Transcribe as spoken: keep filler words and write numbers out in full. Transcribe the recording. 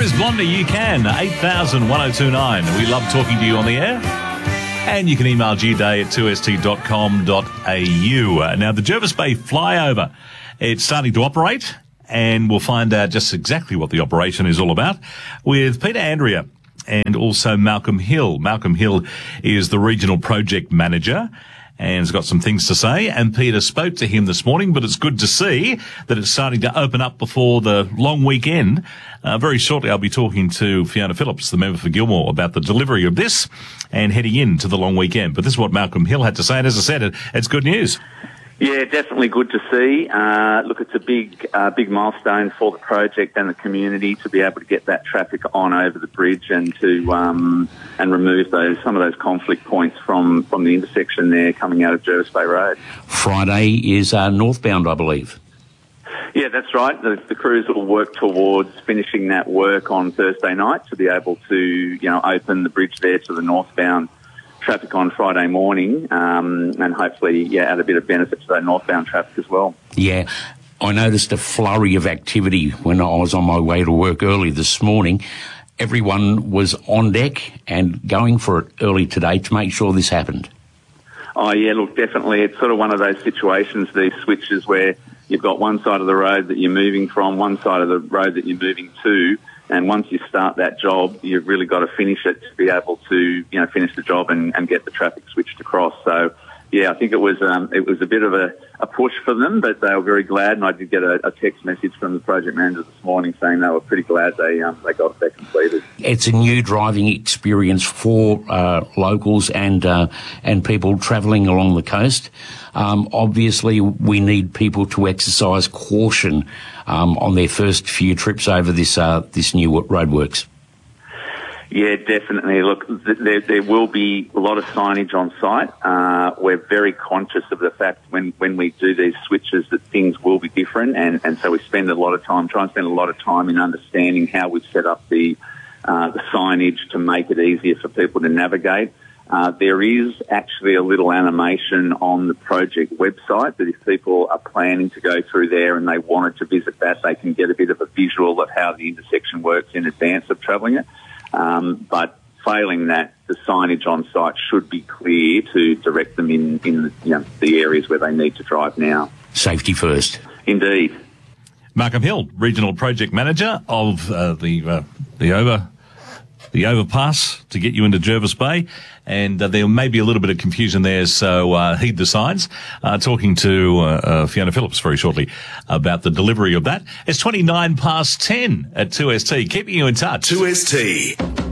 is Blondie. You can. eight thousand one oh two nine. We love talking to you on the air. And you can email g day at two s t dot com dot a u. Now, the Jervis Bay flyover, it's starting to operate, and we'll find out just exactly what the operation is all about with Peter Andrea and also Malcolm Hill. Malcolm Hill is the regional project manager and has got some things to say. And Peter spoke to him this morning, but it's good to see that it's starting to open up before the long weekend. Uh, very shortly, I'll be talking to Fiona Phillips, the member for Gilmore, about the delivery of this and heading into the long weekend. But this is what Malcolm Hill had to say. And as I said, it, it's good news. Yeah, definitely good to see. Uh, look, it's a big, uh, big milestone for the project and the community to be able to get that traffic on over the bridge and to um, and remove those some of those conflict points from, from the intersection there coming out of Jervis Bay Road. Friday is uh, northbound, I believe. Yeah, that's right. The, the crews will work towards finishing that work on Thursday night to be able to, you know, open the bridge there to the northbound traffic on Friday morning, um, and hopefully, yeah, add a bit of benefit to that northbound traffic as well. Yeah, I noticed a flurry of activity when I was on my way to work early this morning. Everyone was on deck and going for it early today to make sure this happened. Oh, yeah, look, definitely. It's sort of one of those situations, these switches, where you've got one side of the road that you're moving from, one side of the road that you're moving to, and once you start that job, you've really got to finish it to be able to, you know, finish the job and, and get the traffic switched across. So, yeah, I think it was um, it was a bit of a, a push for them, but they were very glad. And I did get a, a text message from the project manager this morning saying they were pretty glad they um, they got that completed. It's a new driving experience for uh, locals and uh, and people travelling along the coast. Um, obviously, we need people to exercise caution um, on their first few trips over this uh, this new roadworks. Yeah, definitely. Look, th- there, there will be a lot of signage on site. Uh, we're very conscious of the fact when, when we do these switches that things will be different, and, and so we spend a lot of time, try and spend a lot of time in understanding how we've set up the, uh, the signage to make it easier for people to navigate. Uh, there is actually a little animation on the project website that if people are planning to go through there and they wanted to visit that, they can get a bit of a visual of how the intersection works in advance of travelling it. Um, but failing that, the signage on site should be clear to direct them in, in the, you know, the areas where they need to drive now. Safety first. Indeed. Malcolm Hill, Regional Project Manager of uh, the uh, the over the overpass to get you into Jervis Bay, and uh, there may be a little bit of confusion there, so uh, heed the signs. Uh, talking to uh, uh, Fiona Phillips very shortly about the delivery of that. It's twenty-nine past ten at two S T, keeping you in touch. two S T.